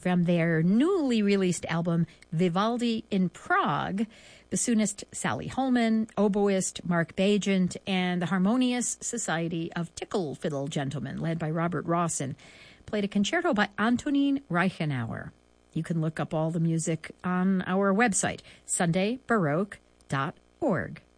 from their newly released album, Vivaldi in Prague, bassoonist Sally Holman, oboist Mark Bagent, and the Harmonious Society of Tickle Fiddle Gentlemen, led by Robert Rawson, played a concerto by Antonin Reichenauer. You can look up all the music on our website, sundaybaroque.org.